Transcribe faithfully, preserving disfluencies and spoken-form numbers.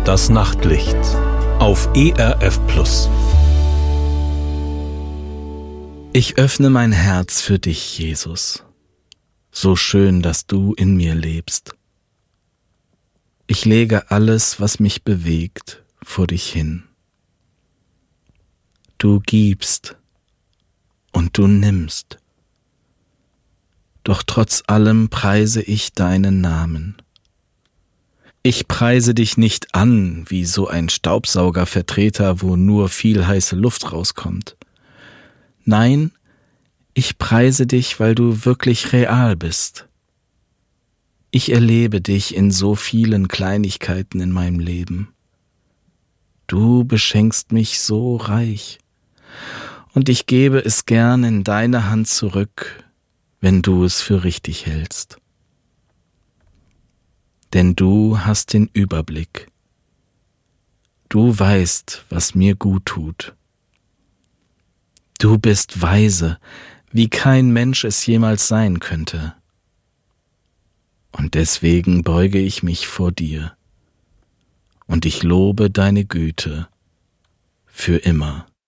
Das Nachtlicht auf E R F Plus. Ich öffne mein Herz für dich, Jesus. So schön, dass du in mir lebst. Ich lege alles, was mich bewegt, vor dich hin. Du gibst und du nimmst. Doch trotz allem preise ich deinen Namen. Ich preise dich nicht an, wie so ein Staubsaugervertreter, wo nur viel heiße Luft rauskommt. Nein, ich preise dich, weil du wirklich real bist. Ich erlebe dich in so vielen Kleinigkeiten in meinem Leben. Du beschenkst mich so reich, und ich gebe es gern in deine Hand zurück, wenn du es für richtig hältst. Denn du hast den Überblick. Du weißt, was mir gut tut. Du bist weise, wie kein Mensch es jemals sein könnte. Und deswegen beuge ich mich vor dir und ich lobe deine Güte für immer.